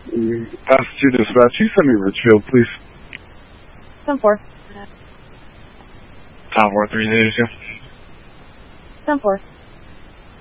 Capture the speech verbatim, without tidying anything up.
Pass to dispatch. You send me Richfield, please. ten four. Top four three zero two. ten four.